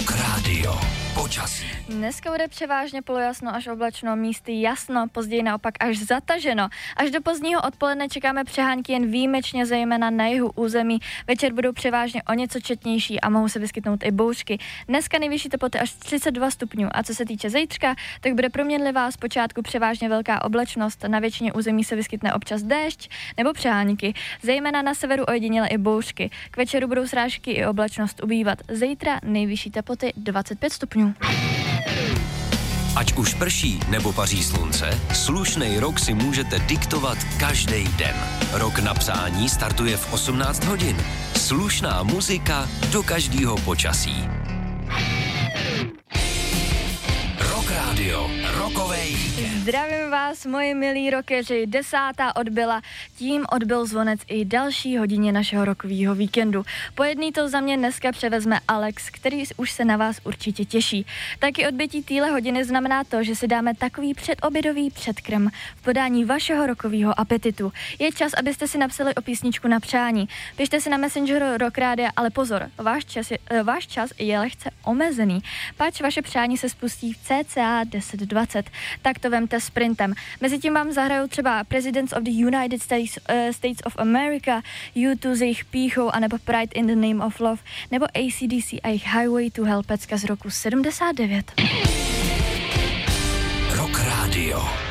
Rock Radio. Počasí. Dneska bude převážně polojasno až oblačno, místy jasno, později naopak až zataženo. Až do pozdního odpoledne čekáme přehánky jen výjimečně, zejména na jihu území. Večer budou převážně o něco četnější a mohou se vyskytnout i bouřky. Dneska nejvyšší teploty až 32 stupňů a co se týče zítřka, tak bude proměnlivá, zpočátku převážně velká oblačnost, na většině území se vyskytne občas déšť nebo přehánky, zejména na severu ojediněle i bouřky. K večeru budou srážky i oblačnost ubývat. Zítra nejvyšší teploty 25 stupňů. Ať už prší nebo paří slunce, slušnej rok si můžete diktovat každý den. Rok na přání startuje v 18 hodin. Slušná muzika do každého počasí. Rock Radio, rokovej víkend. Zdravím vás, moji milí rockeři, 10. odbyla, tím odbyl zvonec i další hodině našeho rokového víkendu. Po jedný to za mě dneska převezme Alex, který už se na vás určitě těší. Taky odbytí téhle hodiny znamená to, že si dáme takový předobědový předkrm v podání vašeho rockového apetitu. Je čas, abyste si napsali o písničku na přání. Pište si na Messengeru Rock Radio, ale pozor, váš čas je lehce omezený, pač vaše přání se spustí v cca 10:20. Tak to vemte sprintem. Mezitím vám zahrajou třeba Presidents of the United States of America, U2 s jejich Píchou, anebo Pride in the Name of Love, nebo AC/DC a jejich Highway to Hell pecka z roku 79. Rock Radio.